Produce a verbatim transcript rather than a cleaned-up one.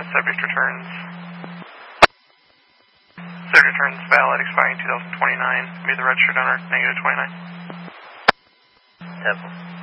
Subject returns. Subject returns valid, expiring two thousand twenty-nine. Made the registered owner negative twenty-nine. Temple.